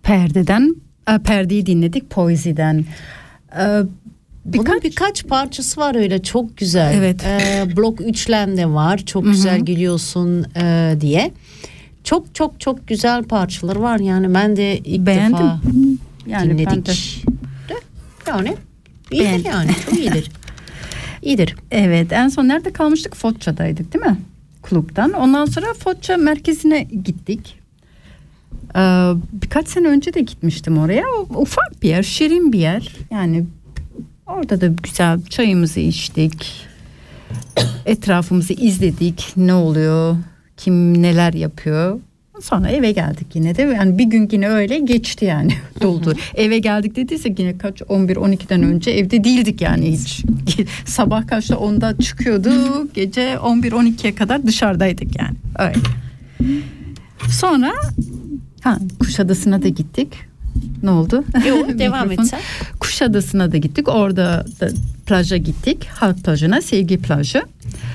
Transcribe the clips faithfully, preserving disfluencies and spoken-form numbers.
Perde'den, e, Perde'yi dinledik, Poezy'den. E, Birkaç, Bunun birkaç parçası var öyle çok güzel. Evet. Ee, Blok üçlem de var. Çok Hı-hı. güzel gülüyorsun e, diye. Çok çok çok güzel parçalar var. Yani ben de ilk Beğendim. defa yani dinledik. Ben de... Yani iyidir Beğendim. yani. Çok iyidir. İyidir. Evet, en son nerede kalmıştık? Foça'daydık değil mi? Klubdan. Ondan sonra Foça merkezine gittik. Ee, birkaç sene önce de gitmiştim oraya. Ufak bir yer, şirin bir yer. Yani orada da güzel çayımızı içtik. Etrafımızı izledik. Ne oluyor? Kim neler yapıyor? Sonra eve geldik yine de. Yani bir gün yine öyle geçti yani. Doldu. Eve geldik dediysek yine kaç on bir on ikiden önce evde değildik yani hiç. Sabah kaçta onda çıkıyorduk. Gece on bir on ikiye kadar dışarıdaydık yani. Öyle. Sonra ha, Kuşadası'na da gittik. Ne oldu? Yok, devam et sen. Kuşadası'na da gittik. Orada da plaja gittik. Halk plajına, Sevgi plajı.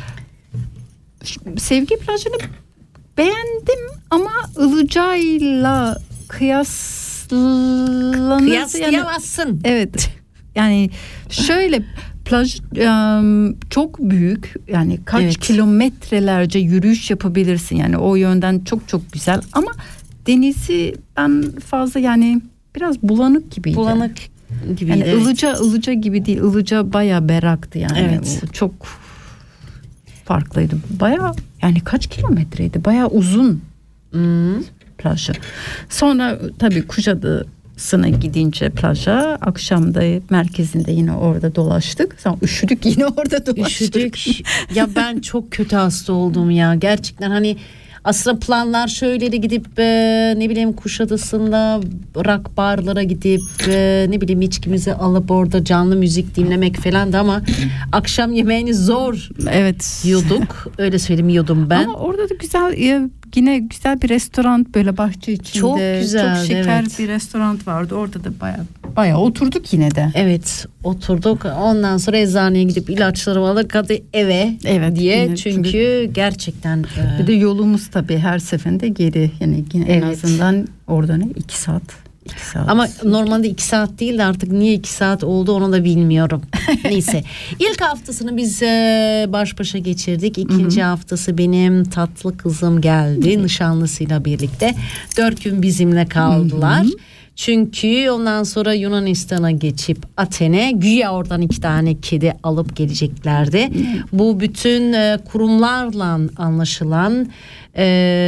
Sevgi plajını beğendim ama Ilıca'yla kıyaslanır. Kıyaslayamazsın. Yani, evet. Yani şöyle plaj um, çok büyük. Yani kaç evet. kilometrelerce yürüyüş yapabilirsin. Yani o yönden çok çok güzel ama denizi ben fazla yani biraz bulanık gibiydi. Bulanık gibiydi. Yani evet. Ilıca Ilıca gibi değil. Ilıca bayağı beraktı yani. Evet. O çok farklıydı. Bayağı yani kaç kilometreydi? Bayağı uzun hmm. plajı. Sonra tabii Kuşadası'na gidince plaja, akşamda merkezinde yine orada dolaştık. Sonra üşüdük yine orada dolaştık. Üşüdük. Ya ben çok kötü hasta oldum ya. Gerçekten hani aslında planlar şöyle gidip e, ne bileyim Kuşadası'nda rock barlara gidip e, ne bileyim içkimizi alıp orada canlı müzik dinlemek falan da ama akşam yemeğini zor evet yiyorduk. Öyle söyleyeyim yiyordum ben. Ama orada da güzel e, yine güzel bir restoran böyle bahçe içinde. Çok güzel. Çok şeker evet. bir restoran vardı. Orada da bayağı bayağı oturduk yine de. Evet oturduk. Ondan sonra eczaneye gidip ilaçlarımı alır hadi eve evet, diye. Yine, çünkü, çünkü gerçekten. E... Bir de yolumuz tabii her seferinde geri. Yani yine evet. en azından orada ne? iki saat. iki saat. Ama normalde iki saat değil de artık niye iki saat oldu onu da bilmiyorum. Neyse. İlk haftasını biz e, baş başa geçirdik. İkinci Hı-hı. haftası benim tatlı kızım geldi. Hı-hı. Nişanlısıyla birlikte. Dört gün bizimle kaldılar. Hı-hı. Çünkü ondan sonra Yunanistan'a geçip Athene güya oradan iki tane kedi alıp geleceklerdi. Hı-hı. Bu bütün e, kurumlarla anlaşılan e,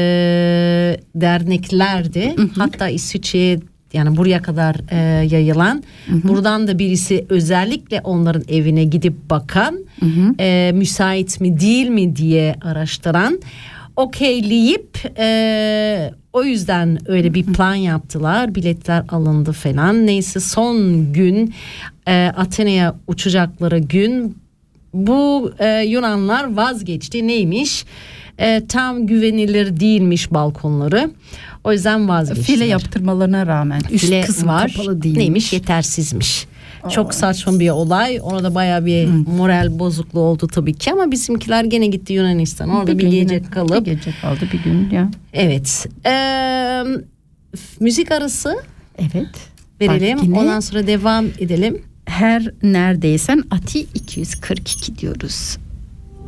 derneklerdi. Hı-hı. Hatta İsviçre'ye yani buraya kadar e, yayılan hı hı. buradan da birisi özellikle onların evine gidip bakan hı hı. E, müsait mi değil mi diye araştıran okeyleyip e, o yüzden öyle bir plan yaptılar, biletler alındı falan. Neyse son gün e, Atina'ya uçacakları gün bu e, Yunanlar vazgeçti. Neymiş? E, tam güvenilir değilmiş balkonları. O yüzden vazgeçtiler. File yaptırmalarına rağmen üst File kısmı var. kapalı değilmiş. Neymiş? Yetersizmiş. Aa. Çok saçma bir olay. Ona da bayağı bir hmm. moral bozukluğu oldu tabii ki ama bizimkiler gene gitti Yunanistan. Orada bir, bir gece yine, kalıp. Bir gece kaldı bir gün ya. Evet. Ee, müzik arası. Evet. Verelim. Yine, ondan sonra devam edelim. Her neredeysen Ati iki yüz kırk iki diyoruz.